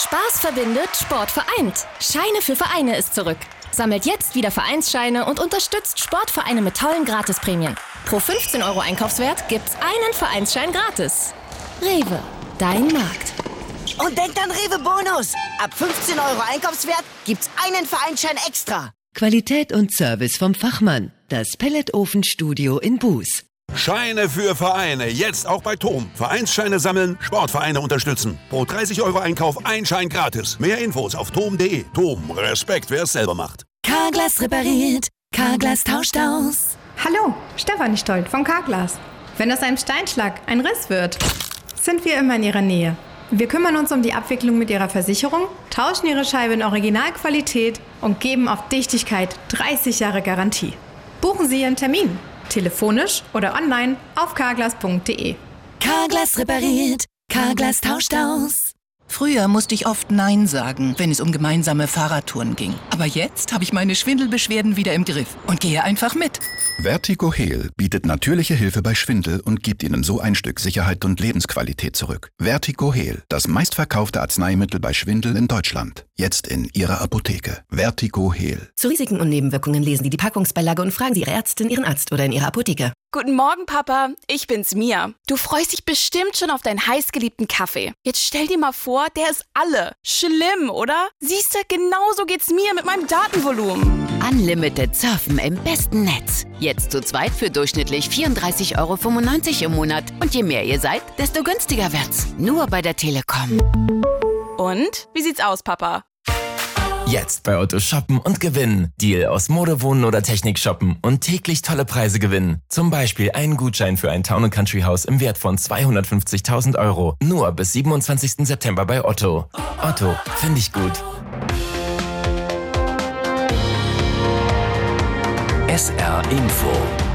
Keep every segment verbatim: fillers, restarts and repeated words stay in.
Spaß verbindet, Sport vereint. Scheine für Vereine ist zurück. Sammelt jetzt wieder Vereinsscheine und unterstützt Sportvereine mit tollen Gratisprämien. Pro fünfzehn Euro Einkaufswert gibt's einen Vereinsschein gratis. Rewe, dein Markt. Und denkt an Rewe Bonus. Ab fünfzehn Euro Einkaufswert gibt's einen Vereinsschein extra. Qualität und Service vom Fachmann. Das Pelletofen-Studio in Buß. Scheine für Vereine, jetzt auch bei Tom. Vereinsscheine sammeln, Sportvereine unterstützen. Pro dreißig Euro Einkauf ein Schein gratis. Mehr Infos auf tom punkt de. Tom, Respekt, wer es selber macht. Carglass repariert, Carglass tauscht aus. Hallo, Stefanie Stolt von Carglass. Wenn aus einem Steinschlag ein Riss wird, sind wir immer in Ihrer Nähe. Wir kümmern uns um die Abwicklung mit Ihrer Versicherung, tauschen Ihre Scheibe in Originalqualität und geben auf Dichtigkeit dreißig Jahre Garantie. Buchen Sie Ihren Termin. Telefonisch oder online auf carglass punkt de. Carglass repariert, Carglass tauscht aus. Früher musste ich oft Nein sagen, wenn es um gemeinsame Fahrradtouren ging. Aber jetzt habe ich meine Schwindelbeschwerden wieder im Griff und gehe einfach mit. Vertigo Heal bietet natürliche Hilfe bei Schwindel und gibt Ihnen so ein Stück Sicherheit und Lebensqualität zurück. Vertigo Heal, das meistverkaufte Arzneimittel bei Schwindel in Deutschland. Jetzt in Ihrer Apotheke. Vertigo Heal. Zu Risiken und Nebenwirkungen lesen Sie die Packungsbeilage und fragen Sie Ihre Ärztin, Ihren Arzt oder in Ihrer Apotheke. Guten Morgen, Papa. Ich bin's, Mia. Du freust dich bestimmt schon auf deinen heißgeliebten Kaffee. Jetzt stell dir mal vor, der ist alle. Schlimm, oder? Siehste, genauso geht's mir mit meinem Datenvolumen. Unlimited Surfen im besten Netz. Jetzt zu zweit für durchschnittlich vierunddreißig Euro fünfundneunzig im Monat. Und je mehr ihr seid, desto günstiger wird's. Nur bei der Telekom. Und? Wie sieht's aus, Papa? Jetzt bei Otto shoppen und gewinnen. Deal aus Mode, Wohnen oder Technik shoppen und täglich tolle Preise gewinnen. Zum Beispiel einen Gutschein für ein Town and Country Haus im Wert von zweihundertfünfzigtausend Euro. Nur bis siebenundzwanzigsten September bei Otto. Otto, finde ich gut. S R Info.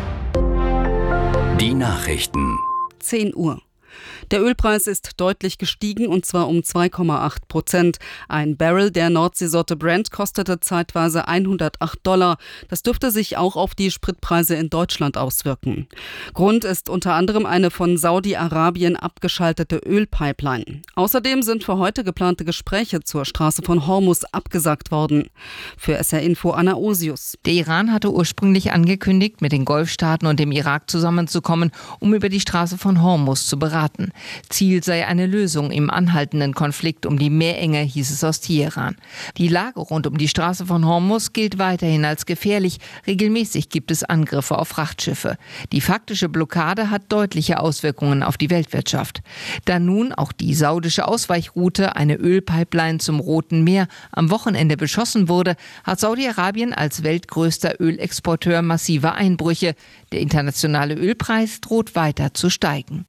Die Nachrichten. zehn Uhr. Der Ölpreis ist deutlich gestiegen, und zwar um zwei Komma acht Prozent. Ein Barrel der Nordseesorte Brent kostete zeitweise hundertacht Dollar. Das dürfte sich auch auf die Spritpreise in Deutschland auswirken. Grund ist unter anderem eine von Saudi-Arabien abgeschaltete Ölpipeline. Außerdem sind für heute geplante Gespräche zur Straße von Hormuz abgesagt worden. Für S R Info Anna Osius. Der Iran hatte ursprünglich angekündigt, mit den Golfstaaten und dem Irak zusammenzukommen, um über die Straße von Hormuz zu beraten. Ziel sei eine Lösung im anhaltenden Konflikt um die Meerenge, hieß es aus Teheran. Die Lage rund um die Straße von Hormuz gilt weiterhin als gefährlich. Regelmäßig gibt es Angriffe auf Frachtschiffe. Die faktische Blockade hat deutliche Auswirkungen auf die Weltwirtschaft. Da nun auch die saudische Ausweichroute, eine Ölpipeline zum Roten Meer, am Wochenende beschossen wurde, hat Saudi-Arabien als weltgrößter Ölexporteur massive Einbrüche. Der internationale Ölpreis droht weiter zu steigen.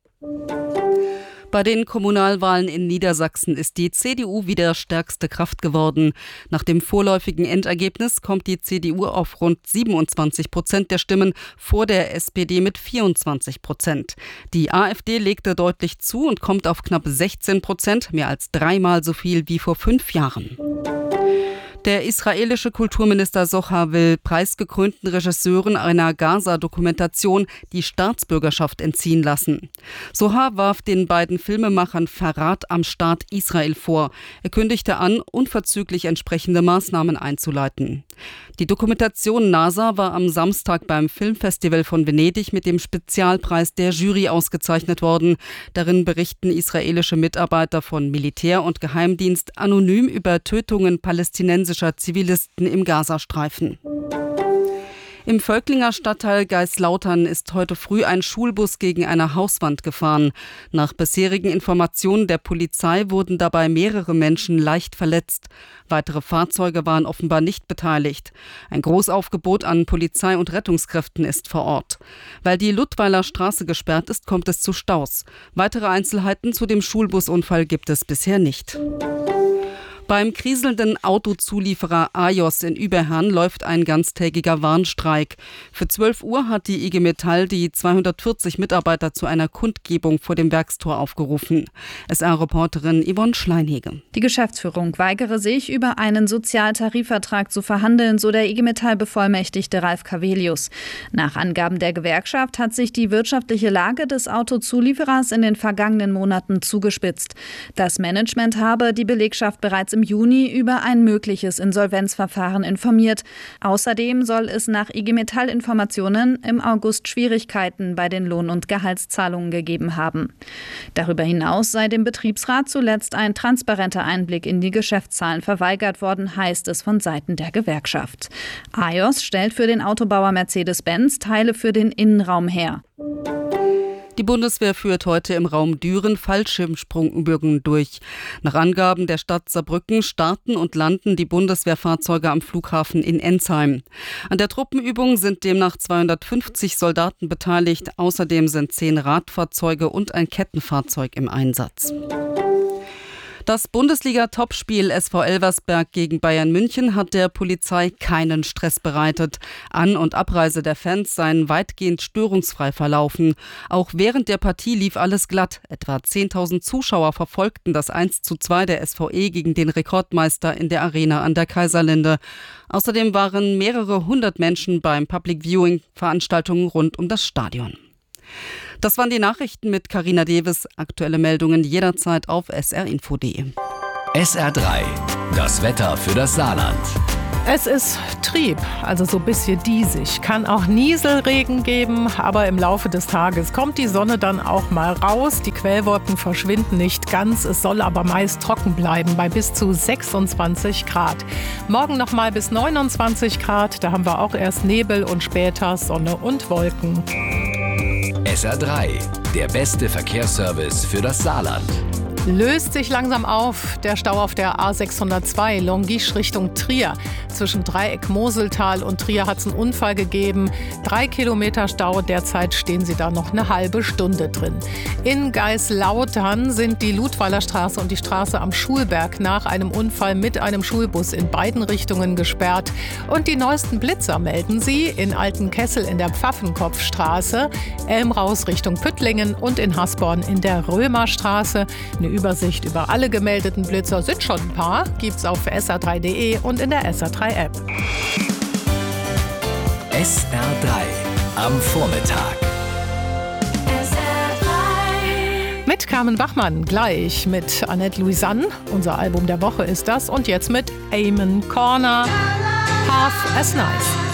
Bei den Kommunalwahlen in Niedersachsen ist die C D U wieder stärkste Kraft geworden. Nach dem vorläufigen Endergebnis kommt die C D U auf rund siebenundzwanzig Prozent der Stimmen, vor der S P D mit vierundzwanzig Prozent. Die AfD legte deutlich zu und kommt auf knapp sechzehn Prozent, mehr als dreimal so viel wie vor fünf Jahren. Der israelische Kulturminister Sochar will preisgekrönten Regisseuren einer Gaza-Dokumentation die Staatsbürgerschaft entziehen lassen. Sochar warf den beiden Filmemachern Verrat am Staat Israel vor. Er kündigte an, unverzüglich entsprechende Maßnahmen einzuleiten. Die Dokumentation NASA war am Samstag beim Filmfestival von Venedig mit dem Spezialpreis der Jury ausgezeichnet worden. Darin berichten israelische Mitarbeiter von Militär und Geheimdienst anonym über Tötungen palästinensischer Zivilisten im Gazastreifen. Im Völklinger Stadtteil Geislautern ist heute früh ein Schulbus gegen eine Hauswand gefahren. Nach bisherigen Informationen der Polizei wurden dabei mehrere Menschen leicht verletzt. Weitere Fahrzeuge waren offenbar nicht beteiligt. Ein Großaufgebot an Polizei und Rettungskräften ist vor Ort. Weil die Ludweiler Straße gesperrt ist, kommt es zu Staus. Weitere Einzelheiten zu dem Schulbusunfall gibt es bisher nicht. Beim kriselnden Autozulieferer Ajos in Überherrn läuft ein ganztägiger Warnstreik. Für zwölf Uhr hat die I G Metall die zweihundertvierzig Mitarbeiter zu einer Kundgebung vor dem Werkstor aufgerufen. S R-Reporterin Yvonne Schleinhege. Die Geschäftsführung weigere sich, über einen Sozialtarifvertrag zu verhandeln, so der I G Metall-Bevollmächtigte Ralf Cavelius. Nach Angaben der Gewerkschaft hat sich die wirtschaftliche Lage des Autozulieferers in den vergangenen Monaten zugespitzt. Das Management habe die Belegschaft bereits im Juni über ein mögliches Insolvenzverfahren informiert. Außerdem soll es nach I G Metall-Informationen im August Schwierigkeiten bei den Lohn- und Gehaltszahlungen gegeben haben. Darüber hinaus sei dem Betriebsrat zuletzt ein transparenter Einblick in die Geschäftszahlen verweigert worden, heißt es von Seiten der Gewerkschaft. Ajos stellt für den Autobauer Mercedes-Benz Teile für den Innenraum her. Die Bundeswehr führt heute im Raum Düren Fallschirmsprungübungen durch. Nach Angaben der Stadt Saarbrücken starten und landen die Bundeswehrfahrzeuge am Flughafen in Ensheim. An der Truppenübung sind demnach zweihundertfünfzig Soldaten beteiligt. Außerdem sind zehn Radfahrzeuge und ein Kettenfahrzeug im Einsatz. Das Bundesliga-Topspiel S V Elversberg gegen Bayern München hat der Polizei keinen Stress bereitet. An- und Abreise der Fans seien weitgehend störungsfrei verlaufen. Auch während der Partie lief alles glatt. Etwa zehntausend Zuschauer verfolgten das eins zu zwei der S V E gegen den Rekordmeister in der Arena an der Kaiserlinde. Außerdem waren mehrere hundert Menschen beim Public Viewing-Veranstaltungen rund um das Stadion. Das waren die Nachrichten mit Carina Deves. Aktuelle Meldungen jederzeit auf s r info punkt d e. S R drei, das Wetter für das Saarland. Es ist trieb, also so ein bisschen diesig. Kann auch Nieselregen geben, aber im Laufe des Tages kommt die Sonne dann auch mal raus. Die Quellwolken verschwinden nicht ganz, es soll aber meist trocken bleiben bei bis zu sechsundzwanzig Grad. Morgen noch mal bis neunundzwanzig Grad, da haben wir auch erst Nebel und später Sonne und Wolken. S R drei, der beste Verkehrsservice für das Saarland. Löst sich langsam auf der Stau auf der A sechshundertzwei Longisch Richtung Trier. Zwischen Dreieck Moseltal und Trier hat es einen Unfall gegeben. Drei Kilometer Stau, derzeit stehen Sie da noch eine halbe Stunde drin. In Geislautern sind die Ludweiler Straße und die Straße am Schulberg nach einem Unfall mit einem Schulbus in beiden Richtungen gesperrt. Und die neuesten Blitzer melden Sie in Altenkessel in der Pfaffenkopfstraße, Elmraus Richtung Püttlingen und in Hasborn in der Römerstraße. Eine Übersicht über alle gemeldeten Blitzer, sind schon ein paar, gibt's auf s r drei punkt d e und in der S R drei App. S R drei am Vormittag. S R drei. Mit Carmen Bachmann gleich mit Annette Louisanne. Unser Album der Woche ist das. Und jetzt mit Eamon Corner. Half as Nice.